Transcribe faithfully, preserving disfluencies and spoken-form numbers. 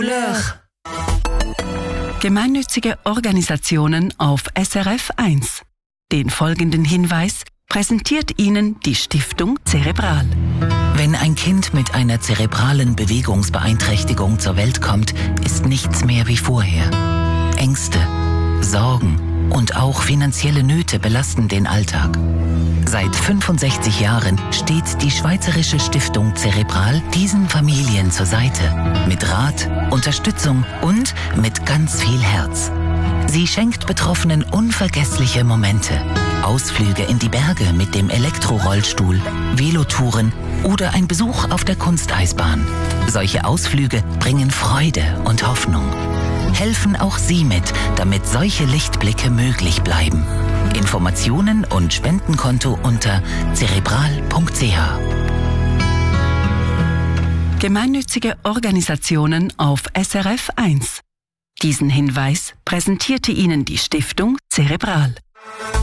Couleur. Gemeinnützige Organisationen auf S R F eins. Den folgenden Hinweis präsentiert Ihnen die Stiftung Cerebral. Wenn ein Kind mit einer zerebralen Bewegungsbeeinträchtigung zur Welt kommt, ist nichts mehr wie vorher. Ängste, Sorgen und auch finanzielle Nöte belasten den Alltag. Seit fünfundsechzig Jahren steht die Schweizerische Stiftung Cerebral diesen Familien zur Seite. Mit Rat, Unterstützung und mit ganz viel Herz. Sie schenkt Betroffenen unvergessliche Momente. Ausflüge in die Berge mit dem Elektrorollstuhl, Velotouren oder ein Besuch auf der Kunsteisbahn. Solche Ausflüge bringen Freude und Hoffnung. Helfen auch Sie mit, damit solche Lichtblicke möglich bleiben. Informationen und Spendenkonto unter cerebral punkt c h. Gemeinnützige Organisationen auf S R F eins. Diesen Hinweis präsentierte Ihnen die Stiftung Cerebral.